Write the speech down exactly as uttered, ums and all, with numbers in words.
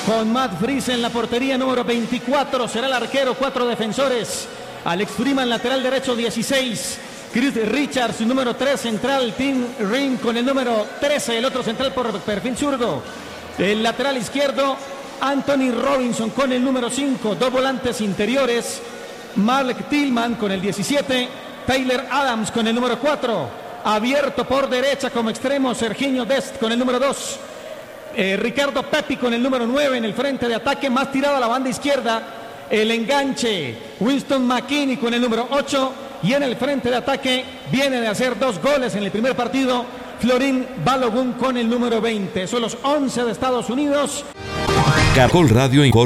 con Matt Freese en la portería, número veinticuatro, será el arquero, cuatro defensores. Alex Freeman, lateral derecho, dieciséis. Chris Richards, número tres, central. Tim Ring con el número trece, el otro central por perfil zurdo. El lateral izquierdo, Anthony Robinson con el número cinco. Dos volantes interiores, Mark Tillman con el diecisiete. Tyler Adams con el número cuatro. Abierto por derecha como extremo, Sergiño Dest con el número dos. Eh, Ricardo Pepi con el número nueve en el frente de ataque, más tirado a la banda izquierda. El enganche, Winston McKinney con el número ocho. Y en el frente de ataque viene de hacer dos goles en el primer partido, Florin Balogun con el número veinte. Son los once de Estados Unidos. Caracol Radio